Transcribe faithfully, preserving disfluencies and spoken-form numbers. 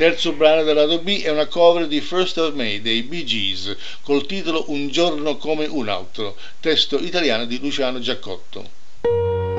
Terzo brano del lato B è una cover di First of May dei Bee Gees col titolo Un giorno come un altro, testo italiano di Luciano Giacotto.